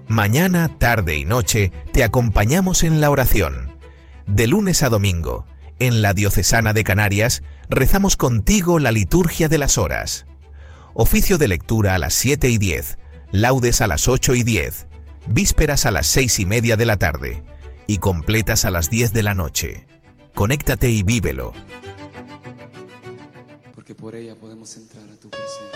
Mañana, tarde y noche te acompañamos en la oración. De lunes a domingo, en la Diocesana de Canarias, rezamos contigo la liturgia de las horas. Oficio de lectura a las 7:10, laudes a las 8:10, vísperas a las 6:30 de la tarde y completas a las 10 de la noche. Conéctate y vívelo. Porque por ella podemos entrar a tu presencia.